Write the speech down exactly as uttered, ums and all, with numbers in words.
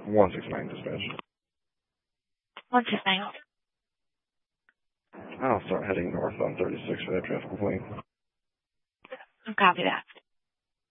one six nine dispatch. one six nine. I'll start heading north on thirty-six for that traffic complaint. Copy that.